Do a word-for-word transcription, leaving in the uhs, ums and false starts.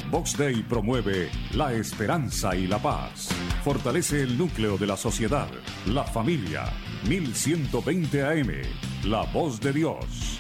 Vox Day promueve la esperanza y la paz. Fortalece el núcleo de la sociedad, la familia. mil ciento veinte A M, La Voz de Dios.